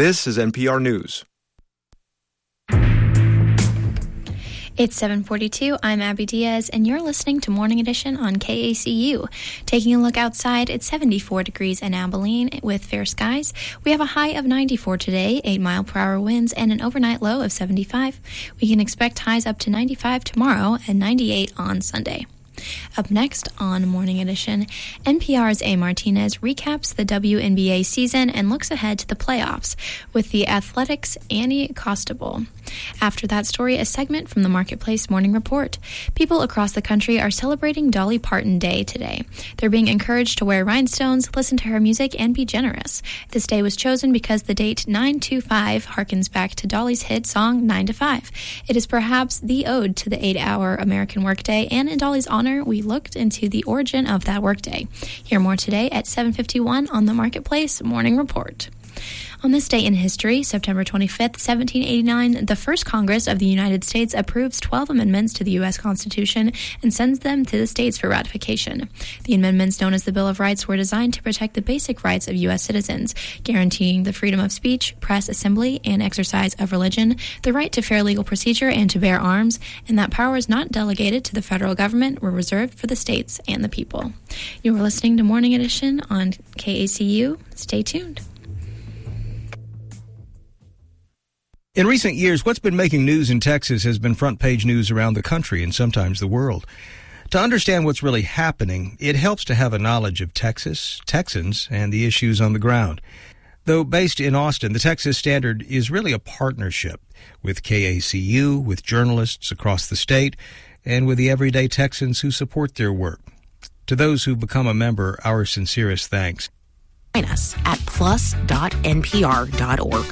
This is NPR News. It's 7:42. I'm Abby Diaz, and you're listening to Morning Edition on KACU. Taking a look outside, it's 74 degrees in Abilene with fair skies. We have a high of 94 today, 8-mile-per-hour winds, and an overnight low of 75. We can expect highs up to 95 tomorrow and 98 on Sunday. Up next on Morning Edition, NPR's A. Martinez recaps the WNBA season and looks ahead to the playoffs with the Athletics' Annie Costabile. After that story, a segment from the Marketplace Morning Report. People across the country are celebrating Dolly Parton Day today. They're being encouraged to wear rhinestones, listen to her music, and be generous. This day was chosen because the date 9/25 harkens back to Dolly's hit song 9 to 5. It is perhaps the ode to the 8-hour American workday, and in Dolly's honor, we looked into the origin of that workday. Hear more today at 7:51 on the Marketplace Morning Report. On this day in history, September 25th, 1789, the first Congress of the United States approves 12 amendments to the U.S. Constitution and sends them to the states for ratification. The amendments, known as the Bill of Rights, were designed to protect the basic rights of U.S. citizens, guaranteeing the freedom of speech, press, assembly, and exercise of religion, the right to fair legal procedure and to bear arms, and that powers not delegated to the federal government were reserved for the states and the people. You are listening to Morning Edition on KACU. Stay tuned. In recent years, what's been making news in Texas has been front-page news around the country and sometimes the world. To understand what's really happening, it helps to have a knowledge of Texas, Texans, and the issues on the ground. Though based in Austin, the Texas Standard is really a partnership with KACU, with journalists across the state, and with the everyday Texans who support their work. To those who've become a member, our sincerest thanks. Join us at plus.npr.org.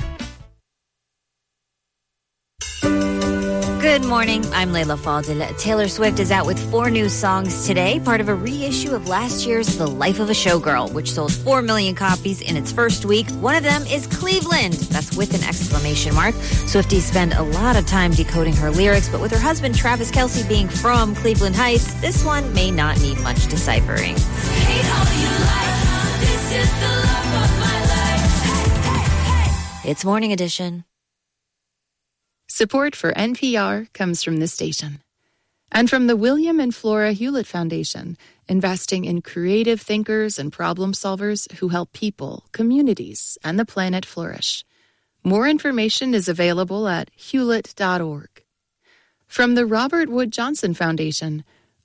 Good morning. I'm Layla Fadil. Taylor Swift is out with 4 new songs today, part of a reissue of last year's The Life of a Showgirl, which sold 4 million copies in its first week. One of them is Cleveland. That's with an exclamation mark. Swifties spend a lot of time decoding her lyrics, but with her husband Travis Kelce being from Cleveland Heights, this one may not need much deciphering. It's Morning Edition. Support for NPR comes from this station and from the William and Flora Hewlett Foundation, investing in creative thinkers and problem solvers who help people, communities, and the planet flourish. More information is available at hewlett.org. From the Robert Wood Johnson Foundation,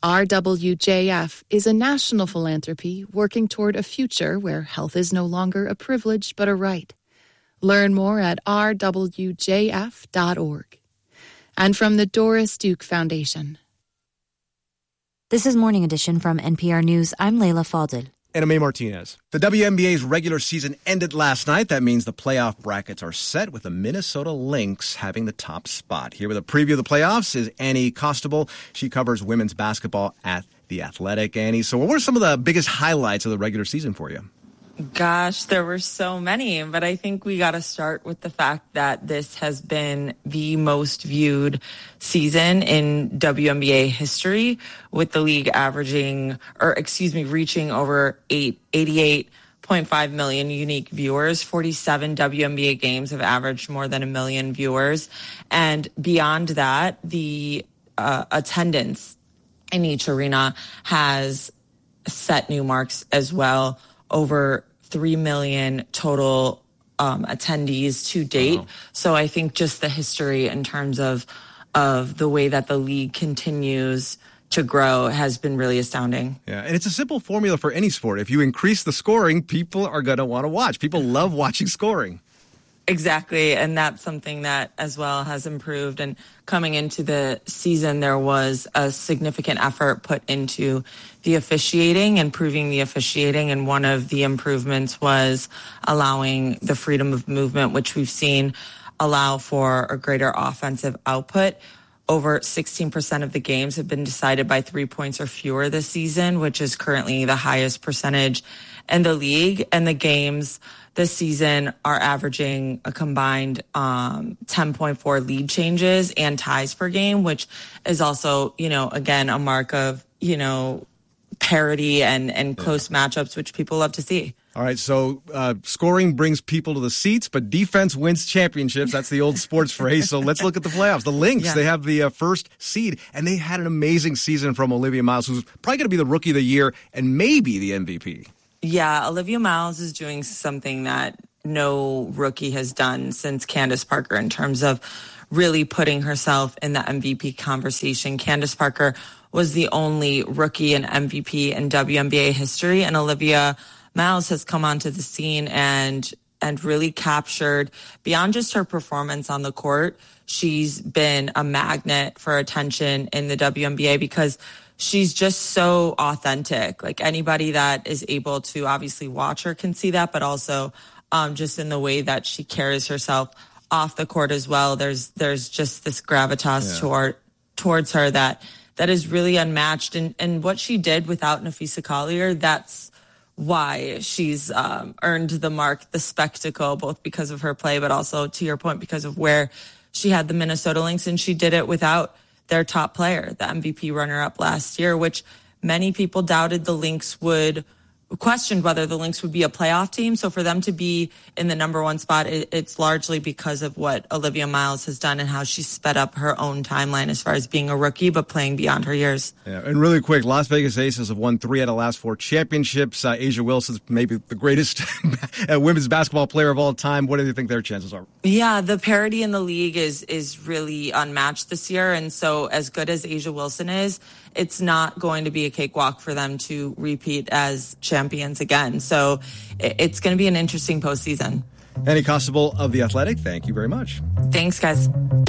RWJF is a national philanthropy working toward a future where health is no longer a privilege but a right. Learn more at rwjf.org. And from the Doris Duke Foundation. This is Morning Edition from NPR News. I'm Layla Fadil. And I'm A. Martinez. The WNBA's regular season ended last night. That means the playoff brackets are set with the Minnesota Lynx having the top spot. Here with a preview of the playoffs is Annie Costabile. She covers women's basketball at The Athletic. Annie, so what were some of the biggest highlights of the regular season for you? Gosh, there were so many, but I think we got to start with the fact that this has been the most viewed season in WNBA history, with the league reaching over 88.5 million unique viewers. 47 WNBA games have averaged more than 1 million viewers. And beyond that, the attendance in each arena has set new marks as well. Over 3 million total attendees to date. Wow. So I think just the history in terms of the way that the league continues to grow has been really astounding. Yeah, and it's a simple formula for any sport. If you increase the scoring, people are going to want to watch. People love watching scoring. Exactly, and that's something that as well has improved. And coming into the season, there was a significant effort put into the officiating, improving the officiating, and one of the improvements was allowing the freedom of movement, which we've seen allow for a greater offensive output. Over 16% of the games have been decided by 3 points or fewer this season, which is currently the highest percentage in the league. And the games this season are averaging a combined 10.4 lead changes and ties per game, which is also, again, a mark of, parity and close matchups, which people love to see. All right, so scoring brings people to the seats, but defense wins championships. That's the old sports phrase. So let's look at the playoffs. The Lynx, they have the first seed, and they had an amazing season from Olivia Miles, who's probably going to be the Rookie of the Year and maybe the MVP. Yeah, Olivia Miles is doing something that no rookie has done since Candace Parker in terms of really putting herself in the MVP conversation. Candace Parker was the only rookie and MVP in WNBA history, and Olivia Miles has come onto the scene and really captured, beyond just her performance on the court, she's been a magnet for attention in the WNBA because she's just so authentic. Like, anybody that is able to obviously watch her can see that, but also just in the way that she carries herself off the court as well. There's just this gravitas towards her that is really unmatched. And what she did without Nafisa Collier, that's why she's earned the mark, the spectacle, both because of her play, but also, to your point, because of where she had the Minnesota Lynx, and she did it without their top player, the MVP runner-up last year, which many people doubted the Lynx questioned whether the Lynx would be a playoff team. So for them to be in the number one spot, it's largely because of what Olivia Miles has done and how she sped up her own timeline as far as being a rookie, but playing beyond her years. Yeah, and really quick, Las Vegas Aces have won 3 out of the last 4 championships. A'ja Wilson's maybe the greatest women's basketball player of all time. What do you think their chances are? Yeah, the parity in the league is really unmatched this year. And so as good as A'ja Wilson is, it's not going to be a cakewalk for them to repeat as champions again. So it's going to be an interesting postseason. Annie Costabile of The Athletic, thank you very much. Thanks, guys.